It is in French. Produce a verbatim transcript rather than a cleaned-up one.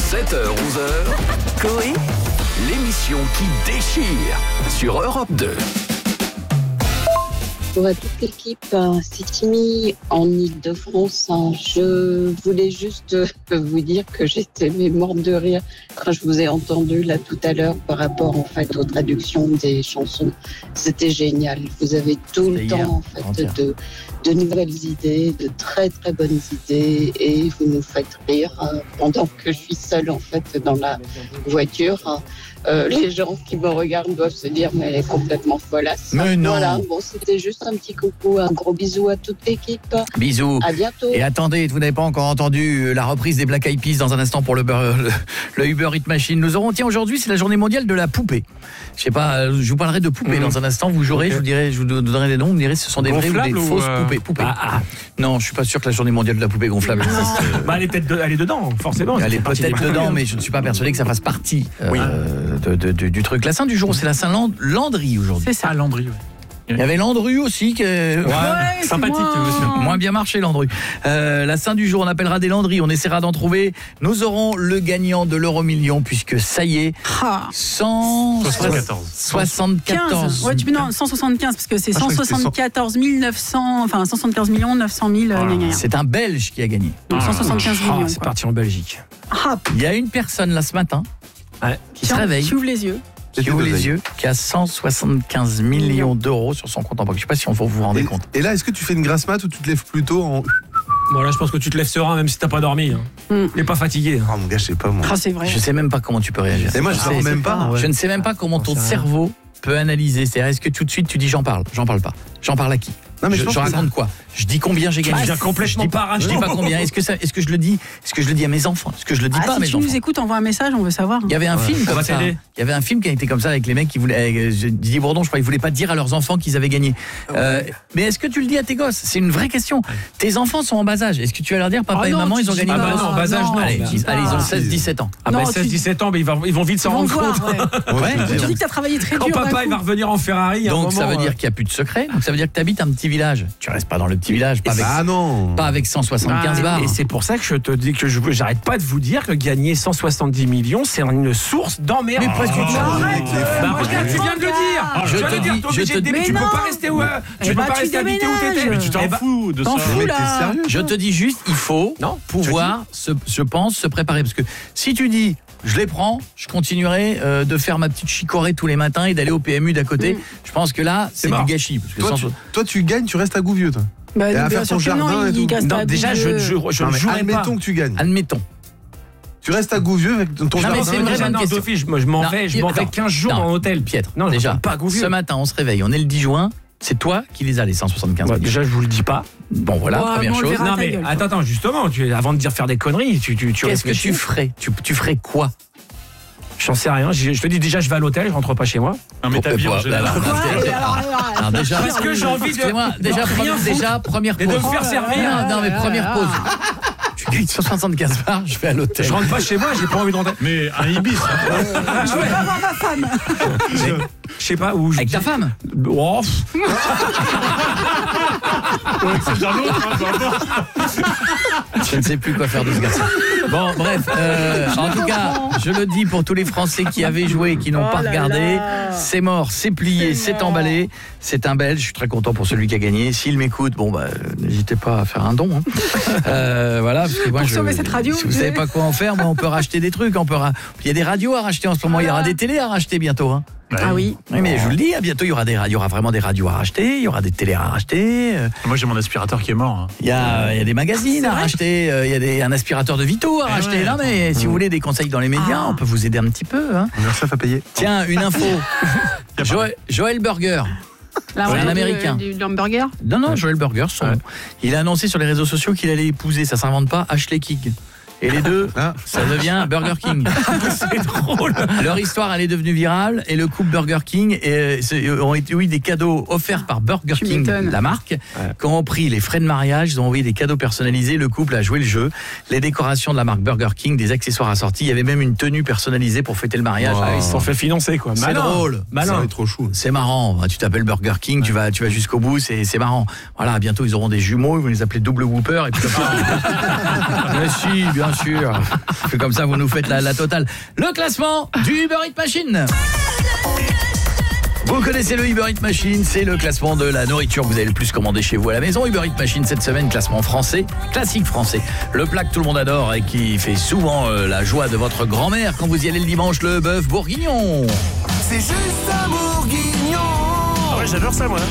sept heures onze heures, Coé, l'émission qui déchire sur Europe deux. Pour toute l'équipe Sitimi en Ile-de-France, je voulais juste vous dire que j'étais morte de rire quand je vous ai entendu là tout à l'heure par rapport en fait aux traductions des chansons. C'était génial. Vous avez tout le temps en fait de, de nouvelles idées, de très très bonnes idées et vous nous faites rire pendant que je suis seule en fait dans la voiture. Euh, les gens qui me regardent doivent se dire mais elle est complètement folasse. Mais non. Voilà, bon, c'était juste un petit coucou, un gros bisou à toute l'équipe. Bisous. À bientôt. Et attendez, vous n'avez pas encore entendu la reprise des Black Eyed Peas dans un instant pour le, le, le Uber Eats Machine. Nous aurons, tiens, aujourd'hui, c'est la journée mondiale de la poupée. Je sais pas, je vous parlerai de poupées mmh. dans un instant. Vous jouerez, okay. je vous dirai, je vous donnerai des noms. Vous me direz si ce sont des vraies ou des fausses euh... poupées. poupées. Ah, ah. Non, je suis pas sûr que la journée mondiale de la poupée gonflable. bah, elle est peut-être, de, elle est dedans, forcément. Elle est peut-être dedans, mais je ne suis pas persuadé que ça fasse partie euh, oui. de, de, de, du truc. La Saint du jour, c'est la Saint-Landry aujourd'hui. C'est ça, Landry. Ouais. Il y avait Landru aussi, qui est... ouais, ouais, sympathique, monsieur. Moins bien marché, Landru. Euh, la Saint du jour, on appellera des Landry, on essaiera d'en trouver. Nous aurons le gagnant de l'euro million, puisque ça y est, cent soixante-quatorze. Ouais, tu peux non, cent soixante-quinze, parce que c'est ah, cent soixante-quatorze mille neuf cents, enfin cent soixante-quinze millions neuf cent mille. Ah, euh, c'est un Belge qui a gagné. Donc cent soixante-quinze ah, millions. C'est parti en Belgique. Ah. Il y a une personne là ce matin ouais, qui Tiens, se réveille. Qui ouvre les yeux. Qui ouvre les yeux, qui a cent soixante-quinze millions d'euros sur son compte en banque. Je ne sais pas si on vous vous rendez et, compte. Et là, est-ce que tu fais une grasse mat ou tu te lèves plutôt en... Bon là, je pense que tu te lèves serein même si tu n'as pas dormi. Hein. Mm. Tu n'es pas fatigué. Oh mon gars, je sais pas moi. Ah, c'est vrai. Je ne sais même pas comment tu peux réagir. Et moi, je ne sais même pas. Ouais. Je ne sais même pas comment ton cerveau peut analyser. C'est-à-dire, est-ce que tout de suite tu dis j'en parle, j'en parle pas, j'en parle à qui? Non mais je, je, je raconte ça... quoi? Je dis combien j'ai gagné. Ah, je viens complètement je dis pas, je dis pas combien. Est-ce que ça, est-ce que je le dis? Est-ce que je le dis à mes enfants? Est-ce que je le dis ah, pas si à mes tu enfants? nous écoutes, envoie un message, on veut savoir. Il y avait un ouais. film comme ça. Il y avait un film qui a été comme ça avec les mecs qui voulaient. Didier Bourdon, je crois, ils voulaient pas dire à leurs enfants qu'ils avaient gagné. Ouais. Euh, mais est-ce que tu le dis à tes gosses? C'est une vraie question. Tes enfants sont en bas âge. Est-ce que tu vas leur dire papa ah et non, maman ils ont gagné? Ah bah non, en bas âge non. Allez, ils ont seize dix-sept ans. Ah bah seize dix-sept ans, mais ils vont vite s'en rendre compte. Tu dis que tu as travaillé très dur. Quand papa il va revenir en Ferrari. Donc ça veut dire qu'il n'y a plus de secret. Donc ça veut dire que tu habites un petit village. Tu restes pas dans le petit village. Pas avec, ah non. Pas avec cent soixante-quinze ah, bars. Et c'est pour ça que je te dis que je j'arrête pas de vous dire que gagner cent soixante-dix millions, c'est une source d'emmerde. Mais presque oh, arrête. Bah regarde, tu viens de le dire. Je te dis, je te dis, tu peux pas rester où tu peux pas rester habité où t'étais. Mais tu t'en fous de ça. Je te dis juste, il faut pouvoir, je pense, se préparer parce que si tu dis je les prends, je continuerai euh, de faire ma petite chicorée tous les matins et d'aller au P M U d'à côté. Mmh. Je pense que là, c'est, c'est du gâchis. Parce que toi, sans... tu, toi, tu gagnes, tu restes à Gouvieux, toi. Bah, et à faire ton jardin non, et tout. Non, déjà, je, je, je non, ne jouerai admettons pas. Admettons que tu gagnes. Admettons. Tu restes à Gouvieux avec ton non, jardin. C'est une vraie bonne question. Sophie, je, je m'en vais, je m'en vais quinze jours en hôtel. Pietre. Non, déjà, pas à Gouvieux. Ce matin, on se réveille, on est le dix juin. C'est toi qui les as, les cent soixante-quinze. Ouais, déjà, je vous le dis pas. Bon, voilà, ouais, première bon, chose. Non, mais gueule, attends, attends, justement, tu, avant de dire faire des conneries, tu, tu, tu Qu'est-ce que tu ferais tu, tu ferais quoi? J'en sais rien. Je, je te dis déjà, je vais à l'hôtel, je rentre pas chez moi. Non, mais t'as bien. Alors déjà, parce que j'ai envie de. Moi, déjà, rien déjà première pause. Et de me faire servir. Non, mais première pause. Tu gagnes soixante-quinze bars, je vais à l'hôtel. Je rentre pas chez moi, j'ai pas envie de rentrer. Mais un Ibis. Je vais pas voir ma femme. Je sais pas où. Avec ta femme? Oh. Je ne sais plus quoi faire de ce garçon. Bon, bref, euh, en tout cas, je le dis pour tous les Français qui avaient joué et qui n'ont oh pas regardé, là. C'est mort, c'est plié, c'est, c'est emballé. C'est un Belge, je suis très content pour celui qui a gagné. S'il m'écoute, bon, bah, n'hésitez pas à faire un don. Hein. Euh, voilà, parce que moi, pour je, sauver cette radio, si vous ne savez pas quoi en faire, moi, on peut racheter des trucs. On peut ra... Il y a des radios à racheter en ce moment, il y aura des télés à racheter bientôt. Hein. Ah oui. Oui, mais je vous le dis, bientôt il y aura des il y aura vraiment des radios à racheter, il y aura des télés à racheter. Moi j'ai mon aspirateur qui est mort. Hein. Il y a il y a des magazines à racheter, il y a des un aspirateur de Vito à eh racheter. Ouais. Non mais si vous voulez des conseils dans les médias, ah. on peut vous aider un petit peu hein. Universaf à payer. Tiens, une info. Joël, Joël Burger. Là, c'est un Américain. Du, du hamburger. Non non, Joël Burger, son ouais. Il a annoncé sur les réseaux sociaux qu'il allait épouser, ça s'invente pas, Ashley King. Et les deux, ah. ça devient Burger King. C'est drôle. Leur histoire, elle est devenue virale et le couple Burger King et, euh, ont été oui, des cadeaux offerts par Burger tu King, m'étonnes. la marque, ouais. qui ont pris les frais de mariage, ils ont envoyé des cadeaux personnalisés, le couple a joué le jeu, les décorations de la marque Burger King, des accessoires assortis, il y avait même une tenue personnalisée pour fêter le mariage. Wow. Ah, ils se sont fait financer quoi. C'est Malin. drôle. Malin. C'est trop chou. C'est marrant. Tu t'appelles Burger King, ouais. tu vas, tu vas jusqu'au bout, c'est, c'est marrant. Voilà, bientôt ils auront des jumeaux, ils vont les appeler double Whooper et puis comme ça. Mais si, bien bien sûr. Puis comme ça, vous nous faites la, la totale. Le classement du Uber Eats Machine. Vous connaissez le Uber Eats Machine, c'est le classement de la nourriture que vous avez le plus commandé chez vous à la maison. Uber Eats Machine cette semaine, classement français, classique français. Le plat que tout le monde adore et qui fait souvent euh, la joie de votre grand-mère quand vous y allez le dimanche, le bœuf bourguignon. C'est juste un bourguignon. Ah ouais, j'adore ça moi.